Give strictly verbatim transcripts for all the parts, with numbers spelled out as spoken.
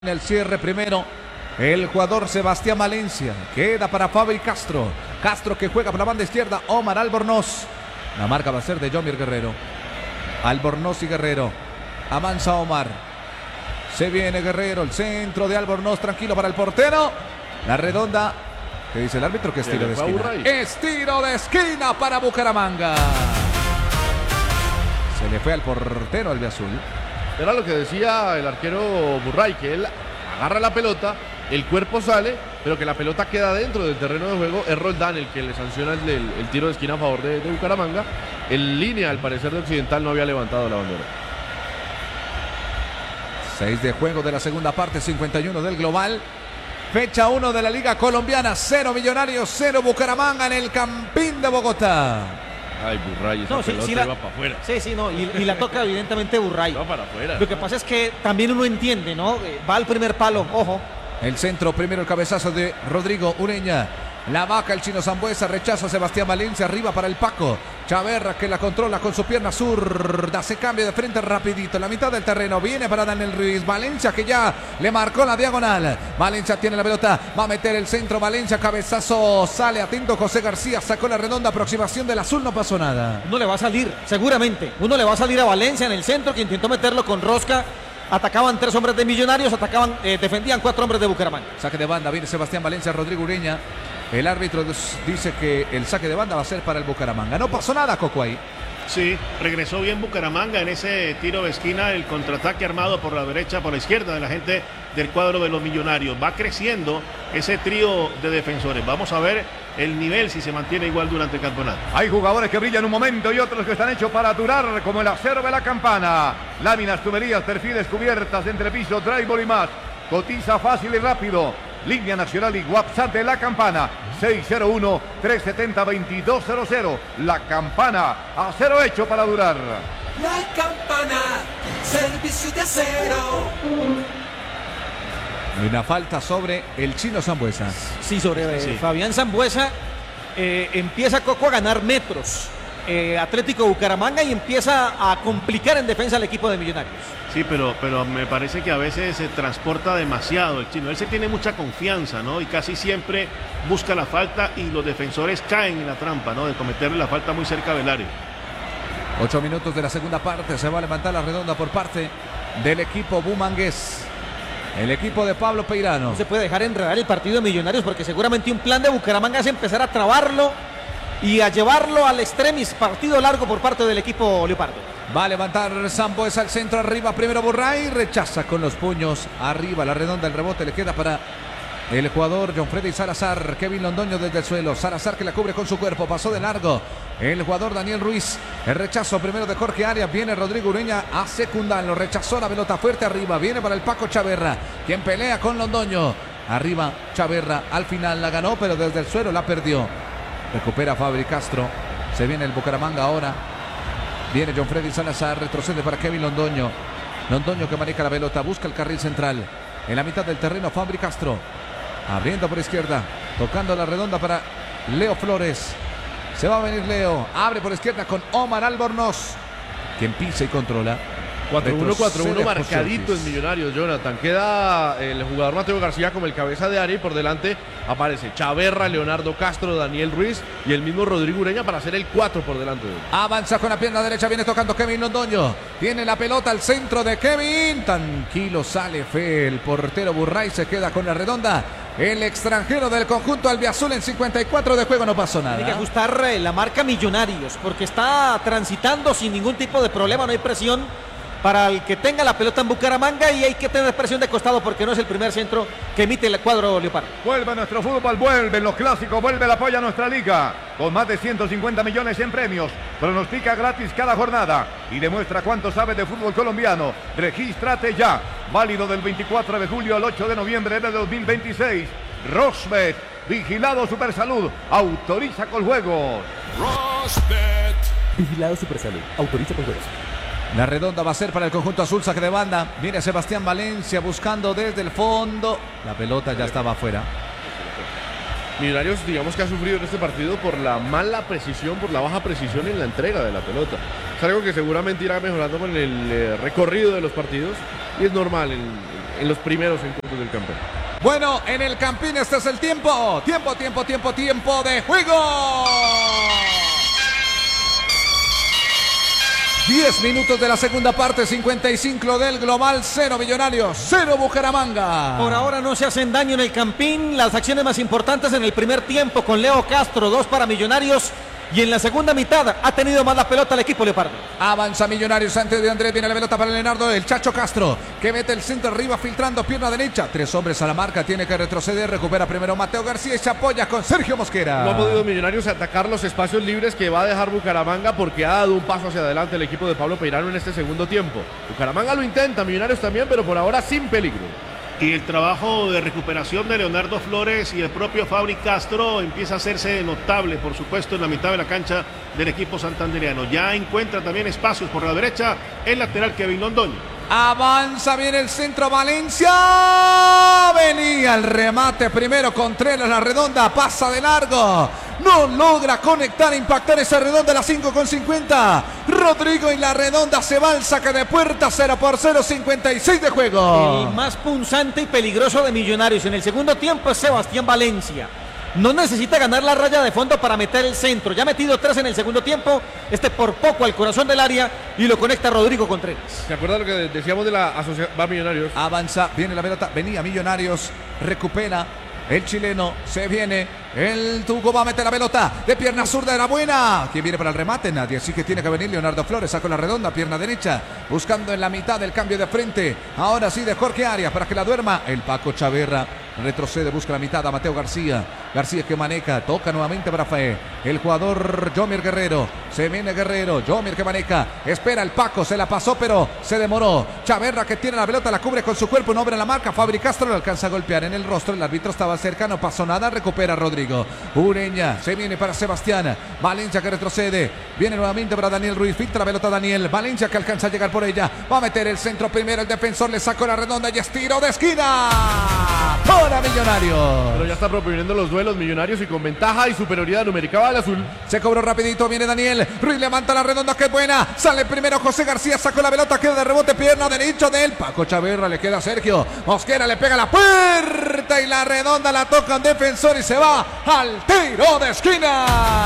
En el cierre primero, el jugador Sebastián Valencia. Queda para Fabri Castro. Castro que juega por la banda izquierda. Omar Albornoz. La marca va a ser de Jomir Guerrero. Albornoz y Guerrero. Avanza Omar. Se viene Guerrero. El centro de Albornoz. Tranquilo para el portero. La redonda. ¿Qué dice el árbitro? Que es tiro de esquina. Es tiro de esquina para Bucaramanga. Se le fue al portero albiazul. Era lo que decía el arquero Burray, que él agarra la pelota, el cuerpo sale, pero que la pelota queda dentro del terreno de juego. Es Roldán el que le sanciona el, el, el tiro de esquina a favor de, de Bucaramanga. En línea, al parecer, de Occidental no había levantado la bandera. seis de juego de la segunda parte, cincuenta y uno del global. Fecha uno de la Liga Colombiana. cero Millonarios, cero Bucaramanga en el Campín de Bogotá. Ay, Burray, esa no, sí, pelota sí la, va para afuera. Sí, sí, no, y, y la toca evidentemente Burray. Va para afuera. Lo que pasa es que también uno entiende, ¿no? Va al primer palo, ojo. El centro, primero el cabezazo de Rodrigo Ureña. La vaca, el chino Sambuesa, rechaza a Sebastián Valencia, arriba para el Paco. Chaverra que la controla con su pierna zurda, se cambia de frente rapidito, en la mitad del terreno, viene para Daniel Ruiz. Valencia que ya le marcó la diagonal. Valencia tiene la pelota, va a meter el centro, Valencia, cabezazo, sale atento José García, sacó la redonda, aproximación del azul, no pasó nada. Uno le va a salir, seguramente, uno le va a salir a Valencia en el centro, que intentó meterlo con rosca. Atacaban tres hombres de Millonarios, atacaban, eh, defendían cuatro hombres de Bucaramanga. Saque de banda, viene Sebastián Valencia, Rodrigo Ureña. El árbitro dice que el saque de banda va a ser para el Bucaramanga. No pasó nada, Coco, ahí. Sí, regresó bien Bucaramanga en ese tiro de esquina, el contraataque armado por la derecha, por la izquierda de la gente del cuadro de los Millonarios. Va creciendo ese trío de defensores. Vamos a ver el nivel si se mantiene igual durante el campeonato. Hay jugadores que brillan un momento y otros que están hechos para durar, como el acero de la Campana. Láminas, tuberías, perfiles, cubiertas, entrepiso, drywall y más. Cotiza fácil y rápido. Línea nacional y WhatsApp de La Campana, seis cero uno, tres siete cero, dos dos cero cero. La Campana, acero hecho para durar. La Campana, servicio de acero. Una falta sobre el chino Sambuesa. Sí, sobre sí. Fabián Sambuesa. Eh, empieza Coco a ganar metros. Eh, Atlético Bucaramanga y empieza a complicar en defensa al equipo de Millonarios. Sí, pero, pero me parece que a veces se transporta demasiado el chino. Él se tiene mucha confianza, ¿no? Y casi siempre busca la falta y los defensores caen en la trampa, ¿no? De cometerle la falta muy cerca del área. Ocho minutos de la segunda parte. Se va a levantar la redonda por parte del equipo bumangués. El equipo de Pablo Peirano. No se puede dejar enredar el partido de Millonarios porque seguramente un plan de Bucaramanga es empezar a trabarlo y a llevarlo al extremis, partido largo por parte del equipo Leopardo. Va a levantar Sambuesa al centro, arriba primero Burray, rechaza con los puños, arriba la redonda, el rebote le queda para el jugador John Freddy Salazar. Kevin Londoño desde el suelo, Salazar que la cubre con su cuerpo, pasó de largo el jugador Daniel Ruiz. El rechazo primero de Jorge Arias, viene Rodrigo Ureña a secundarlo, rechazó la pelota fuerte arriba, viene para el Paco Chaverra, quien pelea con Londoño. Arriba Chaverra, al final la ganó, pero desde el suelo la perdió. Recupera Fabri Castro. Se viene el Bucaramanga ahora. Viene John Freddy Salazar. Retrocede para Kevin Londoño. Londoño que maneja la pelota. Busca el carril central. En la mitad del terreno Fabri Castro. Abriendo por izquierda. Tocando la redonda para Leo Flores. Se va a venir Leo. Abre por izquierda con Omar Albornoz, quien pisa y controla. cuatro uno, cuatro uno marcadito en en Millonarios, Jonathan. Queda el jugador Mateo García como el cabeza de área y por delante aparece Chaverra, Leonardo Castro, Daniel Ruiz y el mismo Rodrigo Ureña para hacer el cuatro por delante de él. Avanza con la pierna derecha, viene tocando Kevin Londoño. Tiene la pelota al centro de Kevin. Tranquilo, sale fe el portero Burray, se queda con la redonda. El extranjero del conjunto albiazul en cincuenta y cuatro de juego, no pasó nada. Tiene que ajustar la marca Millonarios porque está transitando sin ningún tipo de problema, no hay presión para el que tenga la pelota en Bucaramanga y hay que tener presión de costado porque no es el primer centro que emite el cuadro Leopardo. Vuelve nuestro fútbol, vuelven los clásicos, vuelve el apoyo a nuestra liga. Con más de ciento cincuenta millones en premios. Pronostica gratis cada jornada y demuestra cuánto sabe de fútbol colombiano. Regístrate ya. Válido del veinticuatro de julio al ocho de noviembre de dos mil veintiséis. Rosbet, vigilado Supersalud, autoriza con juegos. Rosbet, vigilado Supersalud, autoriza con juegos. La redonda va a ser para el conjunto azul, saque de banda. Viene Sebastián Valencia buscando desde el fondo. La pelota ya estaba afuera. Millonarios, digamos que ha sufrido en este partido por la mala precisión, por la baja precisión en la entrega de la pelota. Es algo que seguramente irá mejorando con el eh, recorrido de los partidos y es normal en, en los primeros encuentros del campeonato. Bueno, en el Campín este es el tiempo. Tiempo, tiempo, tiempo, tiempo de juego. diez minutos de la segunda parte, cincuenta y cinco del global, cero Millonarios, cero Bucaramanga. Por ahora no se hacen daño en el Campín. Las acciones más importantes en el primer tiempo con Leo Castro, dos para Millonarios. Y en la segunda mitad ha tenido más la pelota el equipo leopardo. Avanza Millonarios antes de Andrés. Viene la pelota para Leonardo, el Chacho Castro, que mete el centro arriba filtrando pierna derecha. Tres hombres a la marca, tiene que retroceder. Recupera primero Mateo García y se apoya con Sergio Mosquera. No ha podido Millonarios atacar los espacios libres que va a dejar Bucaramanga porque ha dado un paso hacia adelante el equipo de Pablo Peirano en este segundo tiempo. Bucaramanga lo intenta, Millonarios también, pero por ahora sin peligro. Y el trabajo de recuperación de Leonardo Flores y el propio Fabri Castro empieza a hacerse notable, por supuesto, en la mitad de la cancha del equipo santandereano. Ya encuentra también espacios por la derecha el lateral Kevin Londoño. Avanza bien el centro Valencia. Venía el remate primero Contreras, la redonda pasa de largo. No logra conectar, impactar esa redonda a las cinco con cincuenta. Rodrigo y la redonda se va al saque de puerta, cero por cero, cincuenta y seis de juego. El más punzante y peligroso de Millonarios en el segundo tiempo es Sebastián Valencia. No necesita ganar la raya de fondo para meter el centro. Ya ha metido tres en el segundo tiempo. Este por poco al corazón del área y lo conecta Rodrigo Contreras. ¿Se acuerda lo que decíamos de la asociación? Va Millonarios. Avanza, viene la pelota, venía Millonarios, recupera el chileno, se viene, el Tuco va a meter la pelota de pierna zurda, era buena. ¿Quién viene para el remate? Nadie, así que tiene que venir Leonardo Flores, sacó la redonda, pierna derecha, buscando en la mitad del cambio de frente. Ahora sí de Jorge Arias para que la duerma. El Paco Chaverra retrocede, busca la mitad a Mateo García. García que maneja, toca nuevamente para Faé. El jugador Jomir Guerrero, se viene Guerrero, Jomir que maneja, espera el Paco, se la pasó pero se demoró. Chaverra que tiene la pelota, la cubre con su cuerpo, no abre la marca. Fabri Castro lo alcanza a golpear en el rostro, el árbitro estaba cerca, no pasó nada, recupera Rodrigo. Ureña, se viene para Sebastián. Valencia que retrocede, viene nuevamente para Daniel Ruiz, filtra la pelota Daniel. Valencia que alcanza a llegar por ella, va a meter el centro primero, el defensor le sacó la redonda y es tiro de esquina para Millonarios. Pero ya está proponiendo los duelos Millonarios y con ventaja y superioridad numérica al azul. Se cobró rapidito, viene Daniel Ruiz, levanta la redonda, que buena, sale primero José García, sacó la pelota, queda de rebote, pierna derecha del Paco Chaverra, le queda a Sergio Mosquera, le pega la puerta y la redonda la toca un defensor y se va al tiro de esquina.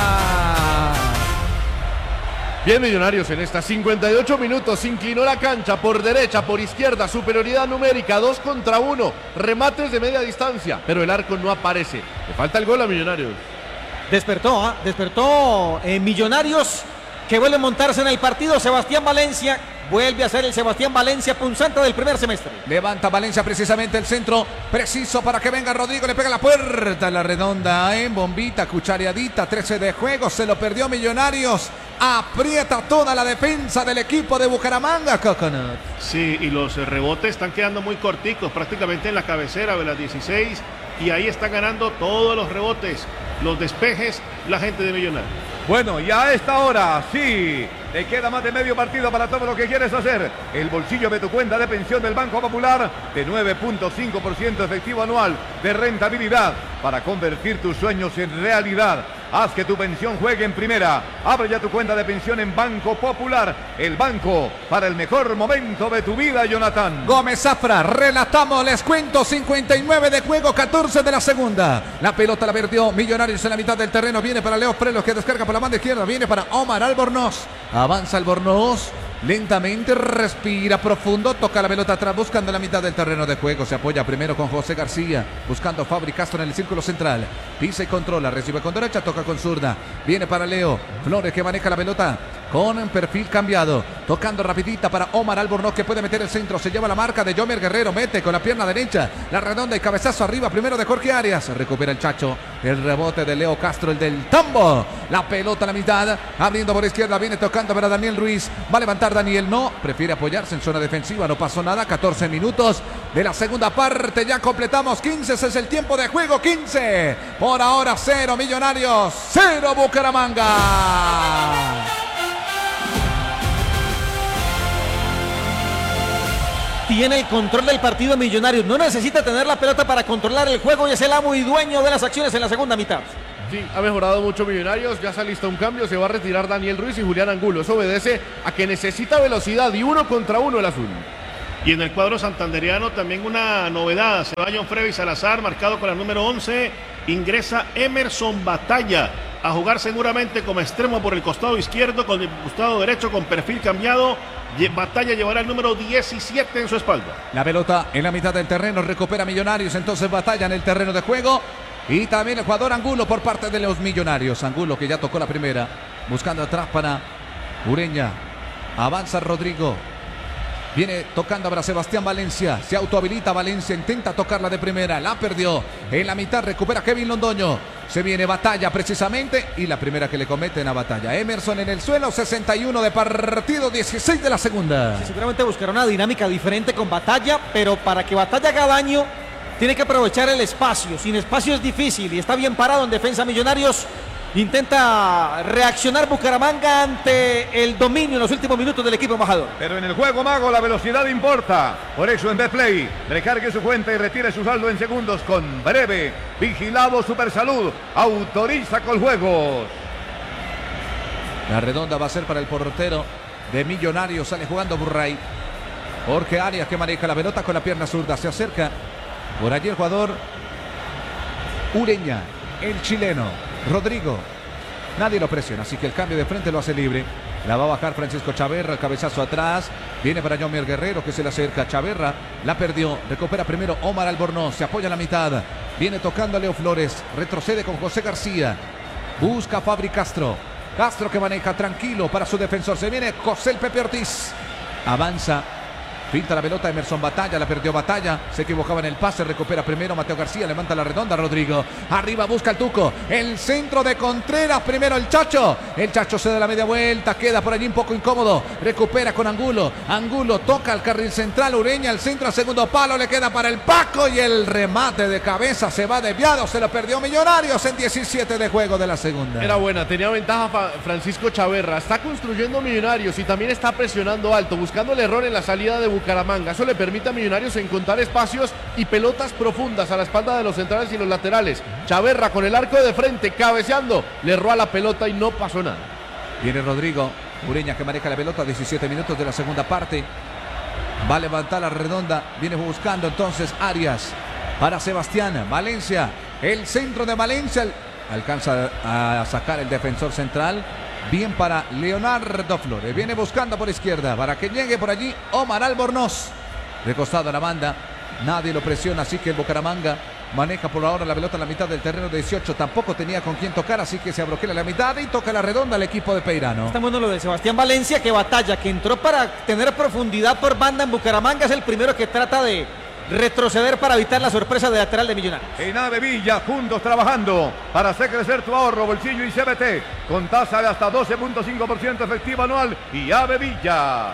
Bien Millonarios en esta cincuenta y ocho minutos, inclinó la cancha por derecha, por izquierda, superioridad numérica, dos contra uno, remates de media distancia, pero el arco no aparece. Le falta el gol a Millonarios. Despertó, ¿eh? despertó eh, Millonarios, que vuelve a montarse en el partido. Sebastián Valencia vuelve a ser el Sebastián Valencia punzante del primer semestre. Levanta Valencia precisamente el centro, preciso para que venga Rodrigo, le pega la puerta, la redonda en bombita, cuchareadita, trece de juego, se lo perdió Millonarios. Aprieta toda la defensa del equipo de Bucaramanga, Coconut. Sí, y los rebotes están quedando muy corticos, prácticamente en la cabecera de las dieciséis, y ahí está ganando todos los rebotes, los despejes, la gente de Millonarios. Bueno, y a esta hora, sí, te queda más de medio partido para todo lo que quieres hacer. El bolsillo de tu cuenta de pensión del Banco Popular de nueve punto cinco por ciento efectivo anual de rentabilidad para convertir tus sueños en realidad. Haz que tu pensión juegue en primera. Abre ya tu cuenta de pensión en Banco Popular, el banco para el mejor momento de tu vida, Jonathan. Gómez Zafra, relatamos, les cuento, cincuenta y nueve de juego, catorce de la segunda. La pelota la perdió Millonarios en la mitad del terreno, viene para Leo Frelos que descarga por la banda izquierda, viene para Omar Albornoz. Avanza Albornoz, lentamente, respira profundo, toca la pelota atrás, buscando la mitad del terreno de juego. Se apoya primero con José García, buscando a Fabri Castro en el círculo central. Pisa y controla, recibe con derecha, toca con zurda. Viene para Leo Flores que maneja la pelota con un perfil cambiado, tocando rapidita para Omar Albornoz que puede meter el centro, se lleva la marca de Jomer Guerrero, mete con la pierna derecha, la redonda y cabezazo arriba, primero de Jorge Arias, recupera el Chacho, el rebote de Leo Castro, el del Tambo, la pelota a la mitad, abriendo por izquierda, viene tocando para Daniel Ruiz, va a levantar Daniel, no, prefiere apoyarse en zona defensiva, no pasó nada, catorce minutos de la segunda parte, ya completamos quince, ese es el tiempo de juego, quince, por ahora cero Millonarios, cero Bucaramanga. Tiene el control del partido Millonarios, no necesita tener la pelota para controlar el juego y es el amo y dueño de las acciones en la segunda mitad. Sí, ha mejorado mucho Millonarios, ya se alista un cambio, se va a retirar Daniel Ruiz y Julián Angulo. Eso obedece a que necesita velocidad y uno contra uno el azul. Y en el cuadro santandereano también una novedad. Se va John Freddy Salazar, marcado con la número once. Ingresa Emerson Batalla a jugar seguramente como extremo por el costado izquierdo, con el costado derecho con perfil cambiado. Batalla llevará el número diecisiete en su espalda. La pelota en la mitad del terreno, recupera Millonarios, entonces Batalla en el terreno de juego. Y también el jugador Angulo por parte de los Millonarios. Angulo que ya tocó la primera, buscando atrás para Ureña. Avanza Rodrigo. Viene tocando para Sebastián Valencia. Se autohabilita Valencia. Intenta tocarla de primera. La perdió. En la mitad recupera Kevin Londoño. Se viene Batalla precisamente. Y la primera que le cometen a Batalla. Emerson en el suelo. sesenta y uno de partido. dieciséis de la segunda. Sí, seguramente buscará una dinámica diferente con Batalla. Pero para que Batalla haga daño, tiene que aprovechar el espacio. Sin espacio es difícil. Y está bien parado en defensa Millonarios. Intenta reaccionar Bucaramanga ante el dominio en los últimos minutos del equipo embajador. Pero en el juego, Mago, la velocidad importa. Por eso en Betplay, recargue su cuenta y retire su saldo en segundos con Breve. Vigilado Supersalud. Autoriza Coljuegos. La redonda va a ser para el portero de Millonarios. Sale jugando Burray. Jorge Arias que maneja la pelota con la pierna zurda. Se acerca por allí el jugador Ureña, el chileno. Rodrigo, nadie lo presiona, así que el cambio de frente lo hace libre. La va a bajar Francisco Chaverra, el cabezazo atrás. Viene para Jomier Guerrero que se le acerca. Chaverra la perdió, recupera primero Omar Albornoz, se apoya en la mitad. Viene tocando a Leo Flores, retrocede con José García. Busca a Fabri Castro. Castro que maneja tranquilo para su defensor. Se viene José el Pepe Ortiz. Avanza. Pinta la pelota Emerson Batalla, la perdió Batalla, se equivocaba en el pase, recupera primero Mateo García, levanta la redonda Rodrigo, arriba busca el Tuco, el centro de Contreras, primero el Chacho, el Chacho se da la media vuelta, queda por allí un poco incómodo, recupera con Angulo, Angulo toca al carril central, Ureña al centro, al segundo palo, le queda para el Paco y el remate de cabeza se va desviado, se lo perdió Millonarios en diecisiete de juego de la segunda. Era buena, tenía ventaja Francisco Chaverra, está construyendo Millonarios y también está presionando alto, buscando el error en la salida de Bucaramanga. Eso le permite a Millonarios encontrar espacios y pelotas profundas a la espalda de los centrales y los laterales. Chaverra con el arco de frente, cabeceando, le erró a la pelota y no pasó nada. Viene Rodrigo, Ureña que maneja la pelota, diecisiete minutos de la segunda parte. Va a levantar la redonda, viene buscando entonces Arias para Sebastián Valencia. El centro de Valencia alcanza a sacar el defensor central. Bien para Leonardo Flores. Viene buscando por izquierda para que llegue por allí Omar Albornoz. De costado a la banda. Nadie lo presiona, así que el Bucaramanga maneja por ahora la pelota en la mitad del terreno dieciocho. Tampoco tenía con quién tocar, así que se abroquela la mitad y toca la redonda al equipo de Peirano. Está bueno lo de Sebastián Valencia, que Batalla, que entró para tener profundidad por banda en Bucaramanga, es el primero que trata de retroceder para evitar la sorpresa de lateral de Millonarios. En Ave Villa, juntos trabajando para hacer crecer tu ahorro, bolsillo y C B T con tasa de hasta doce punto cinco por ciento efectiva anual y Ave Villa.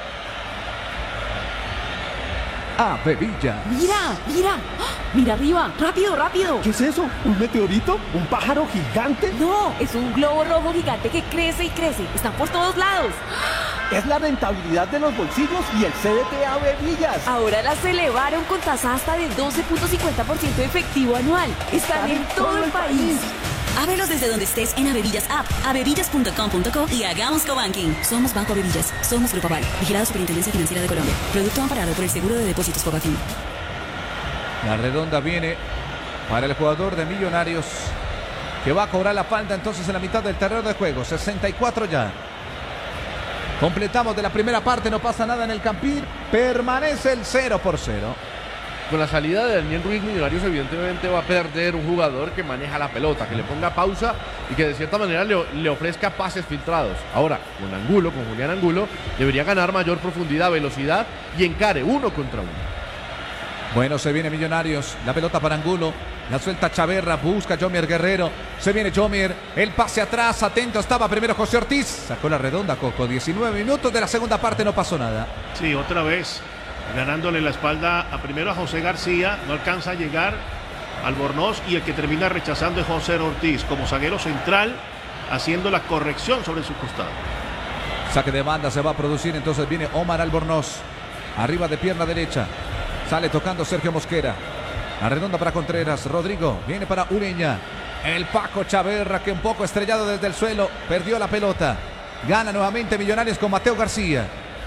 Ave Villa. Mira, mira, ¡ah! Mira arriba, rápido, rápido. ¿Qué es eso? ¿Un meteorito? ¿Un pájaro gigante? No, es un globo rojo gigante que crece y crece. Están por todos lados. Es la rentabilidad de los bolsillos y el C D T Ave Villas. Ahora las elevaron con tasa hasta del doce punto cincuenta por ciento efectivo anual. Están, Están en, en todo, todo el país. país. Ábrelos desde donde estés en Avevillas App, avevillas punto com punto co y hagamos cobanking. Somos Banco Avevillas, somos Grupo Aval, vigilado Superintendencia Financiera de Colombia. Producto amparado por el Seguro de Depósitos Fogafín. La redonda viene para el jugador de Millonarios, que va a cobrar la falta entonces en la mitad del terreno de juego. sesenta y cuatro ya. Completamos de la primera parte, no pasa nada en el Campín. Permanece el cero por cero. Con la salida de Daniel Ruiz, Millonarios evidentemente va a perder un jugador que maneja la pelota, que le ponga pausa y que de cierta manera le, le ofrezca pases filtrados. Ahora, con Angulo, con Julián Angulo, debería ganar mayor profundidad, velocidad y encare uno contra uno. Bueno, se viene Millonarios, la pelota para Angulo, la suelta Chaverra, busca Jomier Guerrero, se viene Jomier, el pase atrás, atento estaba primero José Ortiz, sacó la redonda Coco, diecinueve minutos de la segunda parte, no pasó nada. Sí, otra vez ganándole la espalda a primero a José García, no alcanza a llegar Albornoz y el que termina rechazando es José Ortiz como zaguero central, haciendo la corrección sobre su costado. Saque de banda se va a producir, entonces viene Omar Albornoz, arriba de pierna derecha, sale tocando Sergio Mosquera, la redonda para Contreras, Rodrigo, viene para Ureña, el Paco Chaverra que un poco estrellado desde el suelo, perdió la pelota, gana nuevamente Millonarios con Mateo García.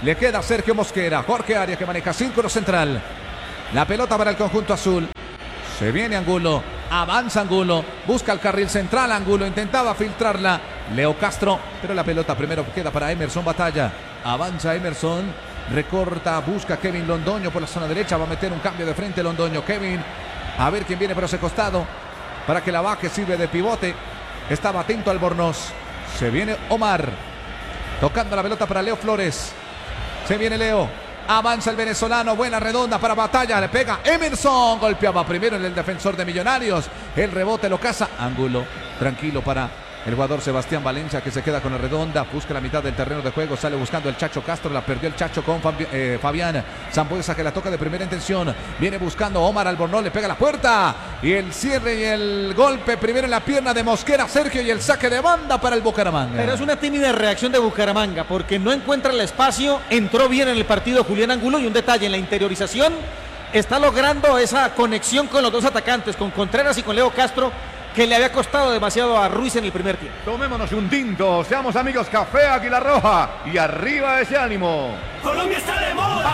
Le queda Sergio Mosquera. Jorge Arias que maneja círculo central. La pelota para el conjunto azul. Se viene Angulo. Avanza Angulo. Busca el carril central. Angulo intentaba filtrarla. Leo Castro. Pero la pelota primero queda para Emerson Batalla. Avanza Emerson. Recorta. Busca Kevin Londoño por la zona derecha. Va a meter un cambio de frente Londoño. Kevin. A ver quién viene por ese costado. Para que la baje. Sirve de pivote. Estaba atento Albornoz. Se viene Omar. Tocando la pelota para Leo Flores. Se viene Leo. Avanza el venezolano. Buena redonda para Batalla. Le pega Emerson. Golpeaba primero en el defensor de Millonarios. El rebote lo caza Angulo. Tranquilo para el jugador Sebastián Valencia que se queda con la redonda. Busca la mitad del terreno de juego. Sale buscando el Chacho Castro. La perdió el Chacho con Fabi eh, Fabián Zambuesa que la toca de primera intención. Viene buscando Omar Albornoz. Le pega la puerta. Y el cierre y el golpe primero en la pierna de Mosquera Sergio. Y el saque de banda para el Bucaramanga. Pero es una tímida reacción de Bucaramanga porque no encuentra el espacio. Entró bien en el partido Julián Angulo. Y un detalle en la interiorización. Está logrando esa conexión con los dos atacantes. Con Contreras y con Leo Castro. Que le había costado demasiado a Ruiz en el primer tiempo. Tomémonos un tinto, seamos amigos, Café Águila Roja y arriba ese ánimo. Colombia está de moda.